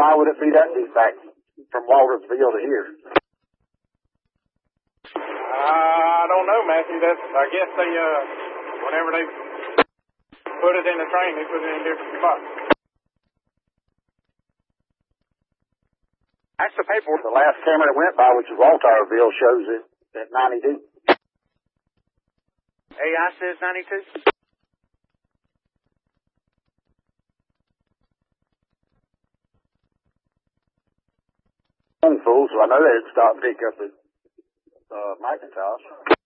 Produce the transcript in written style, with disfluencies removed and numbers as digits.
why would it be that defect from Waltersville to here? I don't know, Matthew. I guess they, whenever they put it in the train, they put it in different spots. That's the paperwork. The last camera that went by, which is Walterville, shows it at 92. AI says 92? Full, so I know they'd stop and pick up at McIntosh.